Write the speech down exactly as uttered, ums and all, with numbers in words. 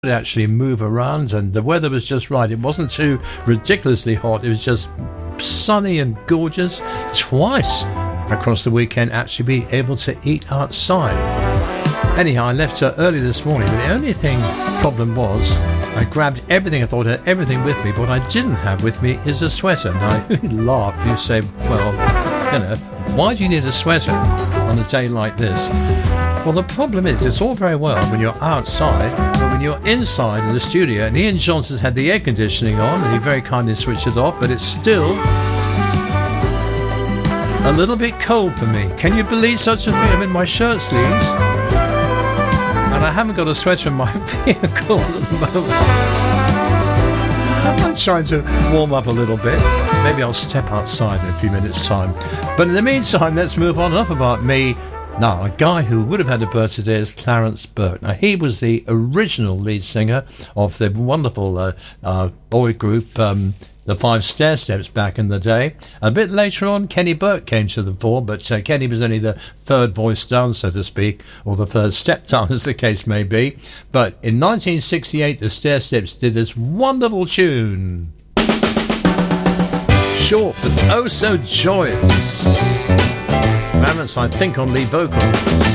could actually move around, and the weather was just right. It wasn't too ridiculously hot. It was just sunny and gorgeous. Twice across the weekend, actually be able to eat outside. Anyhow, I left uh, early this morning, but the only thing problem was I grabbed everything. I thought I had everything with me, but what I didn't have with me is a sweater. Now, you laugh. You say, well, you know, why do you need a sweater on a day like this? Well, the problem is, it's all very well when you're outside, but when you're inside in the studio, and Ian Johnson's had the air conditioning on, and he very kindly switched it off, but it's still a little bit cold for me. Can you believe such a thing? I'm in my shirt sleeves, and I haven't got a sweater in my vehicle at the moment. I'm trying to warm up a little bit. Maybe I'll step outside in a few minutes' time. But in the meantime, let's move on. Enough about me. Now, a guy who would have had a birthday today is Clarence Burke. Now, he was the original lead singer of the wonderful uh, uh, boy group, um, the Five Stairsteps, back in the day. A bit later on, Kenny Burke came to the fore, but uh, Kenny was only the third voice down, so to speak, or the third step down, as the case may be. But in nineteen sixty-eight, the Stairsteps did this wonderful tune. Short, but oh so joyous. Clarence, I think, on lead vocal.